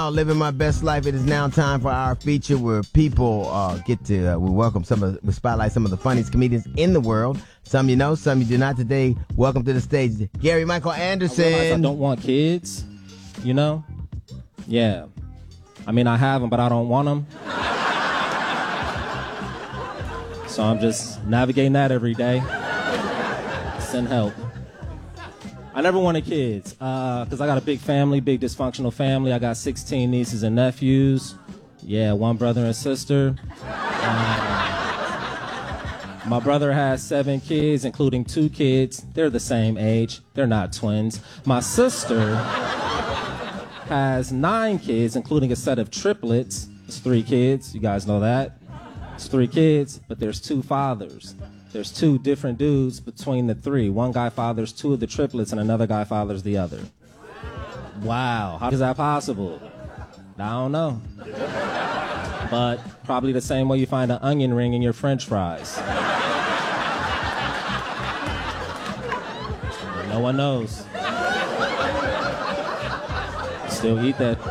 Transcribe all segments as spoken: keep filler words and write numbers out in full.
Living my best life. It is now time for our feature where people uh, get to uh, we welcome some of we spotlight some of the funniest comedians in the world. Some you know, some you do not. Today, welcome to the stage, Gary Michael Anderson. I realize I don't want kids. You know, yeah. I mean, I have them, but I don't want them. So I'm just navigating that every day. Send help. I never wanted kids because uh, I got a big family, big dysfunctional family. I got sixteen nieces and nephews. Yeah, one brother and sister. Uh, my brother has seven kids, including two kids. They're the same age. They're not twins. My sister has nine kids, including a set of triplets. It's three kids. You guys know that. It's three kids, but there's two fathers. There's two different dudes between the three. One guy fathers two of the triplets and another guy fathers the other. Wow, how is that possible? I don't know. But probably the same way you find an onion ring in your French fries. No one knows. Still eat that.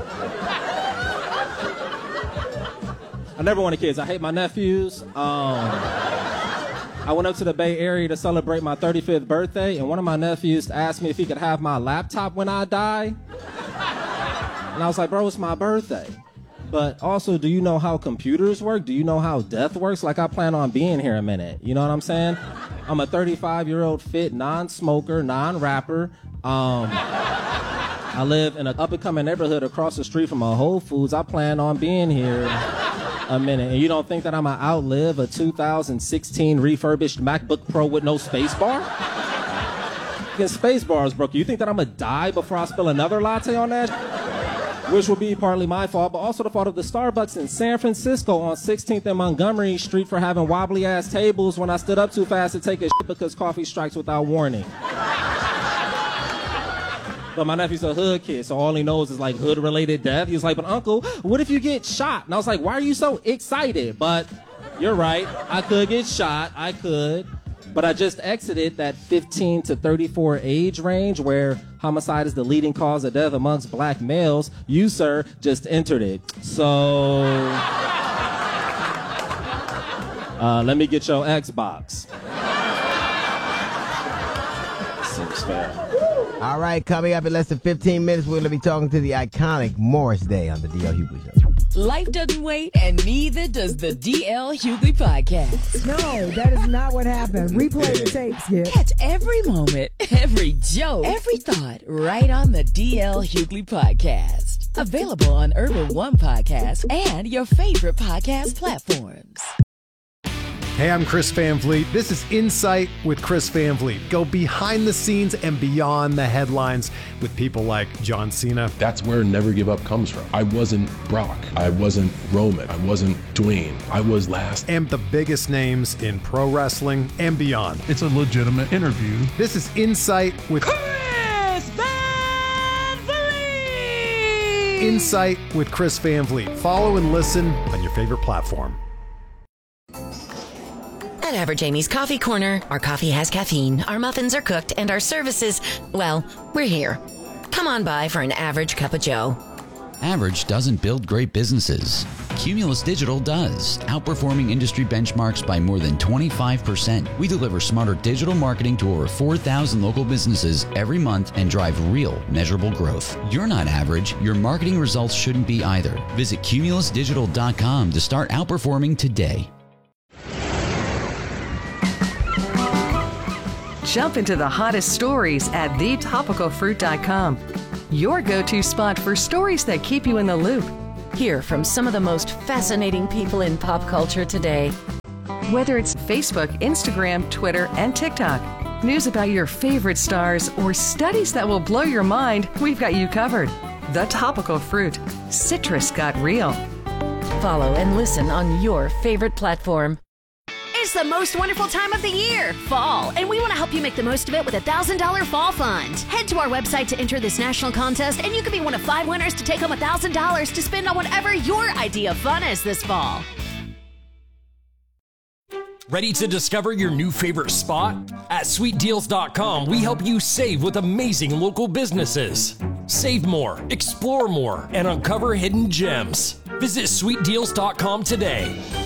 I never wanted kids. I hate my nephews. Um... I went up to the Bay Area to celebrate my thirty-fifth birthday, and one of my nephews asked me if he could have my laptop when I die. And I was like, bro, it's my birthday. But also, do you know how computers work? Do you know how death works? Like, I plan on being here a minute. You know what I'm saying? I'm a thirty-five-year-old fit, non-smoker, non-rapper. Um, I live in an up-and-coming neighborhood across the street from a Whole Foods. I plan on being here a minute. And you don't think that I'm gonna outlive a two thousand sixteen refurbished MacBook Pro with no space bar? Because space bars broke. You think that I'm gonna die before I spill another latte on that? Which will be partly my fault, but also the fault of the Starbucks in San Francisco on sixteenth and Montgomery Street for having wobbly ass tables when I stood up too fast to take a shit because coffee strikes without warning. But my nephew's a hood kid, so all he knows is like hood-related death. He was like, but uncle, what if you get shot? And I was like, why are you so excited? But you're right, I could get shot, I could. But I just exited that fifteen to thirty-four age range where homicide is the leading cause of death amongst black males. You, sir, just entered it. So, uh, let me get your Xbox. Seems fair. All right, coming up in less than fifteen minutes, we're going to be talking to the iconic Morris Day on the D L Hughley Show. Life doesn't wait, and neither does the D L Hughley Podcast. No, that is not what happened. Replay the tapes, yeah. Catch every moment, every joke, every thought right on the D L Hughley Podcast. Available on Urban One Podcast and your favorite podcast platforms. Hey, I'm Chris Van Vliet. This is Insight with Chris Van Vliet. Go behind the scenes and beyond the headlines with people like John Cena. That's where Never Give Up comes from. I wasn't Brock. I wasn't Roman. I wasn't Dwayne. I was last. And the biggest names in pro wrestling and beyond. It's a legitimate interview. This is Insight with Chris Van Vliet. Insight with Chris Van Vliet. Follow and listen on your favorite platform. At Average Amy's Coffee Corner, our coffee has caffeine, our muffins are cooked, and our services, well, we're here. Come on by for an average cup of joe. Average doesn't build great businesses. Cumulus Digital does, outperforming industry benchmarks by more than twenty-five percent. We deliver smarter digital marketing to over four thousand local businesses every month and drive real, measurable growth. You're not average. Your marketing results shouldn't be either. Visit cumulus digital dot com to start outperforming today. Jump into the hottest stories at the topical fruit dot com. Your go-to spot for stories that keep you in the loop. Hear from some of the most fascinating people in pop culture today. Whether it's Facebook, Instagram, Twitter, and TikTok, news about your favorite stars, or studies that will blow your mind, we've got you covered. The Topical Fruit. Citrus got real. Follow and listen on your favorite platform. It's the most wonderful time of the year, fall, and we want to help you make the most of it with a one thousand dollars Fall Fund. Head to our website to enter this national contest, and you could be one of five winners to take home one thousand dollars to spend on whatever your idea of fun is this fall. Ready to discover your new favorite spot? At sweet deals dot com, we help you save with amazing local businesses. Save more, explore more, and uncover hidden gems. Visit sweet deals dot com today.